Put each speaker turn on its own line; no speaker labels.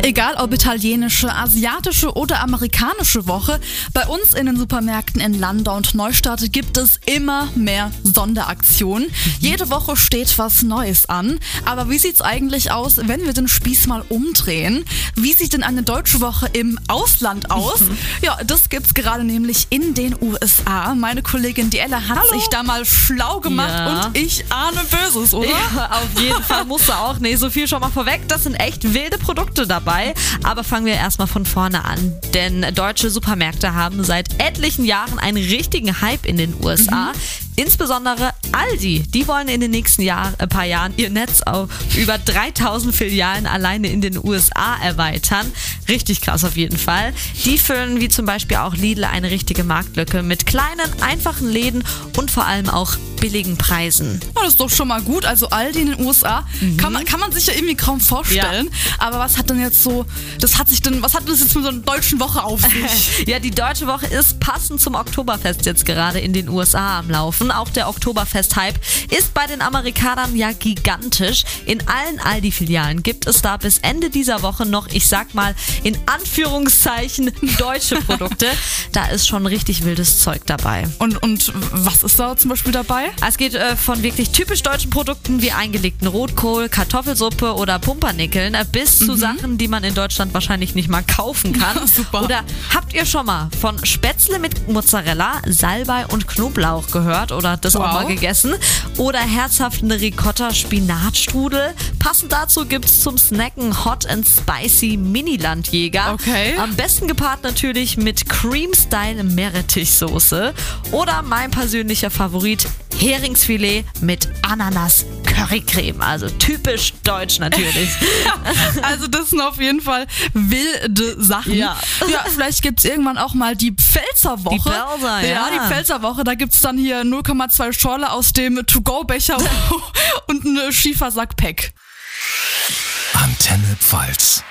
Egal ob italienische, asiatische oder amerikanische Woche, bei uns in den Supermärkten in Landau und Neustadt gibt es immer mehr Sonderaktionen. Jede Woche steht was Neues an. Aber wie sieht's eigentlich aus, wenn wir den Spieß mal umdrehen? Wie sieht denn eine deutsche Woche im Ausland aus? Ja, das gibt's gerade nämlich in den USA. Meine Kollegin Diella hat sich da mal schlau gemacht und ich ahne Böses, oder?
Ja, auf jeden Fall musst du auch. Nee, so viel schon mal vorweg. Das sind echt wilde Produkte dabei. Aber fangen wir erstmal von vorne an. Denn deutsche Supermärkte haben seit etlichen Jahren einen richtigen Hype in den USA. Insbesondere Aldi. Die wollen in den nächsten paar Jahren ihr Netz auf über 3000 Filialen alleine in den USA erweitern. Richtig krass auf jeden Fall. Die füllen wie zum Beispiel auch Lidl eine richtige Marktlücke mit kleinen, einfachen Läden und vor allem auch billigen Preisen.
Oh, das ist doch schon mal gut. Also Aldi in den USA kann man sich ja irgendwie kaum vorstellen. Ja. Aber was hat denn jetzt so, was hat das jetzt mit so einer deutschen Woche auf sich?
Ja, die deutsche Woche ist passend zum Oktoberfest jetzt gerade in den USA am Laufen. Auch der Oktoberfest-Hype ist bei den Amerikanern ja gigantisch. In allen Aldi-Filialen gibt es da bis Ende dieser Woche noch, ich sag mal, in Anführungszeichen deutsche Produkte. Da ist schon richtig wildes Zeug dabei.
Und was ist da zum Beispiel dabei?
Es geht von wirklich typisch deutschen Produkten wie eingelegten Rotkohl, Kartoffelsuppe oder Pumpernickeln bis zu Sachen, die man in Deutschland wahrscheinlich nicht mal kaufen kann.
Super.
Oder habt ihr schon mal von Spätzle mit Mozzarella, Salbei und Knoblauch gehört oder das auch mal gegessen? Oder herzhaften Ricotta-Spinatstrudel? Passend dazu gibt's zum Snacken Hot and Spicy Mini-Landjäger.
Okay.
Am besten gepaart natürlich mit Cream-Style Meerrettichsoße. Oder mein persönlicher Favorit, Heringsfilet mit Ananas-Currycreme. Also typisch deutsch natürlich.
Also das sind auf jeden Fall wilde Sachen.
Ja,
vielleicht gibt es irgendwann auch mal die Pfälzerwoche.
Die Pfälzer,
ja. Die Pfälzerwoche. Da gibt es dann hier 0,2 Schorle aus dem To-Go-Becher und einen Schiefersack Pack.
Antenne Pfalz.